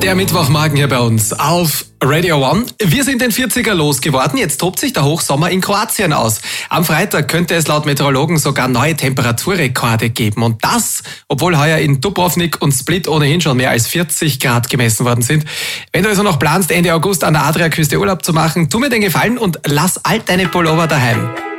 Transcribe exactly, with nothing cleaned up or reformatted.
Der Mittwochmorgen hier bei uns auf Radio One. Wir sind den vierziger losgeworden. Jetzt tobt sich der Hochsommer in Kroatien aus. Am Freitag könnte es laut Meteorologen sogar neue Temperaturrekorde geben. Und das, obwohl heuer in Dubrovnik und Split ohnehin schon mehr als vierzig Grad gemessen worden sind. Wenn du also noch planst, Ende August an der Adriaküste Urlaub zu machen, tu mir den Gefallen und lass all deine Pullover daheim.